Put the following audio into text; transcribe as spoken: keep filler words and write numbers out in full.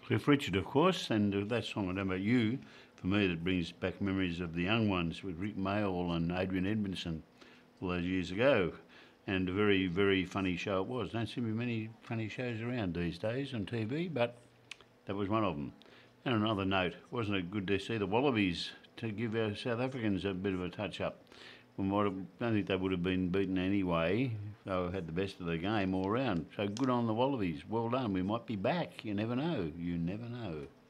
Cliff Richard, of course, and uh, that song, I don't know about you, for me that brings back memories of the young ones with Rick Mayall and Adrian Edmondson all those years ago. And a very, very funny show it was. Don't seem to be many funny shows around these days on T V, but that was one of them. And on another note, wasn't it good to see the Wallabies to give our South Africans a bit of a touch-up? I don't think they would have been beaten anyway. They had the best of the game all round. So good on the Wallabies. Well done. We might be back. You never know. You never know.